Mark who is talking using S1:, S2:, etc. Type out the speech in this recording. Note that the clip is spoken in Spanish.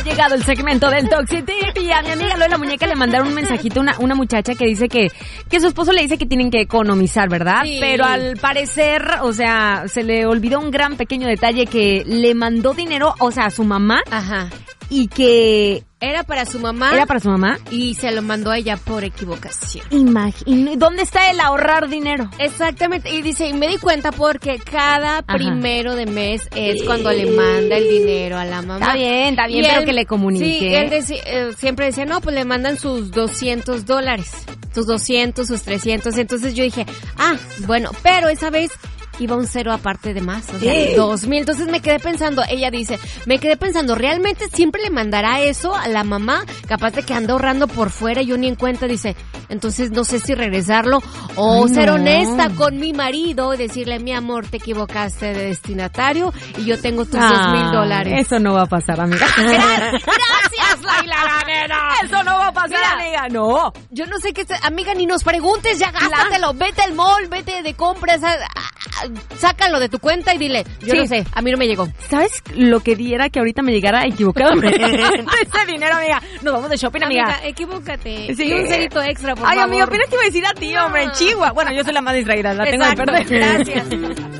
S1: llegado el segmento del Toxic Tip y a mi amiga Lola Muñeca le mandaron un mensajito una muchacha que dice que su esposo le dice que tienen que economizar, ¿verdad?
S2: Sí.
S1: Pero al parecer, o sea, se le olvidó un gran pequeño detalle que le mandó dinero, o sea, a su mamá.
S2: Ajá.
S1: Y que
S2: Era para su mamá.
S1: era para su mamá.
S2: Y se lo mandó a ella por equivocación.
S1: ¿Dónde está el ahorrar dinero?
S2: Exactamente, y dice, y me di cuenta porque cada primero de mes es cuando le manda el dinero a la mamá.
S1: Está bien,
S2: Y
S1: pero
S2: él-
S1: que le comunique.
S2: Sí, él siempre decía, no, pues le mandan sus $200, sus 200, sus 300, entonces yo dije, bueno, pero esa vez iba un cero aparte de más, o sea, 2,000, entonces ella dice, ¿realmente siempre le mandará eso a la mamá? Capaz de que anda ahorrando por fuera y yo ni en cuenta, dice, entonces no sé si regresarlo o ser honesta con mi marido y decirle, mi amor, te equivocaste de destinatario y yo tengo tus $2,000.
S1: Eso no va a pasar, amiga.
S2: Gracias, Laila Lanera.
S1: Eso no va a pasar,
S2: Mira,
S1: amiga. No.
S2: Yo no sé qué, amiga, ni nos preguntes, ya gástatelo, vete al mall, vete de compras, sácalo de tu cuenta y dile, yo no sé, a mí no me llegó.
S1: ¿Sabes lo que diera que ahorita me llegara equivocadamente ese dinero, amiga? Nos vamos de shopping, amiga.
S2: Equivócate.
S1: Sí.
S2: Y un cerito extra, por
S1: Ay,
S2: favor.
S1: amiga, apenas te iba a decir a ti, hombre, en Chihuahua. Bueno, yo soy la más distraída, la tengo de
S2: Exacto,
S1: perder.
S2: gracias.